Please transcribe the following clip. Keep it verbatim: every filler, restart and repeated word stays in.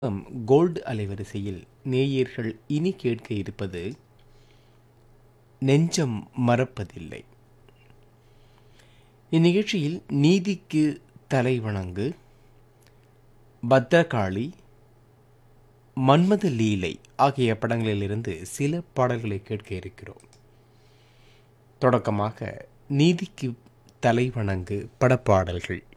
ஆம், கோல்டு அலைவரிசையில் நேயர்கள் இனி கேட்க இருப்பது நெஞ்சம் மறப்பதில்லை. இந்நிகழ்ச்சியில் நீதிக்கு தலைவணங்கு, பத்ரகாளி, மன்மத லீலை ஆகிய படங்களிலிருந்து சில பாடல்களை கேட்க இருக்கிறோம். தொடக்கமாக நீதிக்கு தலைவணங்கு படப்பாடல்கள்.